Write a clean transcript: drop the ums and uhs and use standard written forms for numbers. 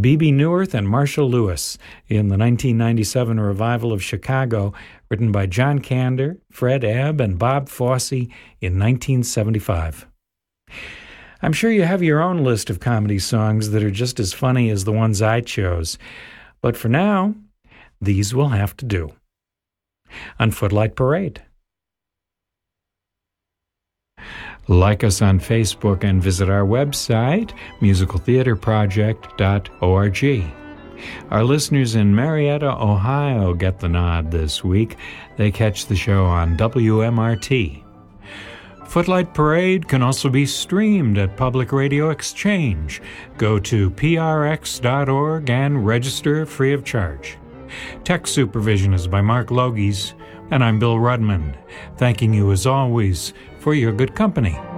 B.B. Newirth and Marshall Lewis in the 1997 revival of Chicago, written by John Kander, Fred Ebb, and Bob Fosse in 1975. I'm sure you have your own list of comedy songs that are just as funny as the ones I chose, but for now, these will have to do. On Footlight Parade. Like us on Facebook and visit our website, musicaltheaterproject.org. Our listeners in Marietta, Ohio get the nod this week. They catch the show on WMRT. Footlight Parade can also be streamed at Public Radio Exchange. Go to prx.org and register free of charge. Tech supervision is by Mark Logies, and I'm Bill Rudman, thanking you as always for your good company.